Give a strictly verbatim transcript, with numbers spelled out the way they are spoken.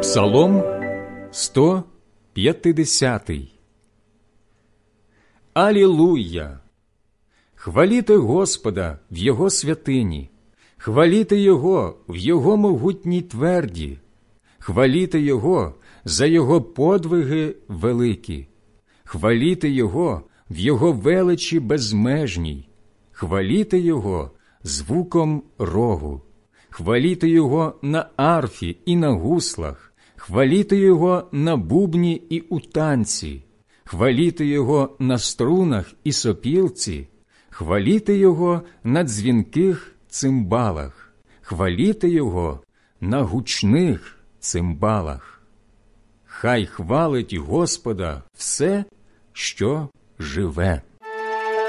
Псалом сто п'ятдесятий. Алілуя! Хваліте Господа в Його святині, хваліте Його в Його могутній тверді, хваліте Його за Його подвиги великі, хваліте Його в Його величі безмежній, хваліте Його звуком рогу, хваліте Його на арфі і на гуслах, хваліте Його на бубні і у танці, хваліте Його на струнах і сопілці, хваліте Його на дзвінких цимбалах, хваліте Його на гучних цимбалах. Хай хвалить Господа все, що живе.